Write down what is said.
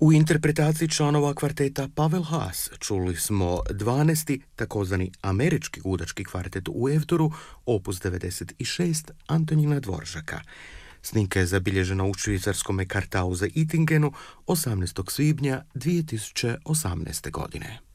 U interpretaciji članova kvarteta Pavel Haas čuli smo 12. takozvani američki gudački kvartet u F-duru, opus 96 Antonina Dvoržaka. Snimka je zabilježena u švicarskom Kartauze Ittingenu 18. svibnja 2018. godine.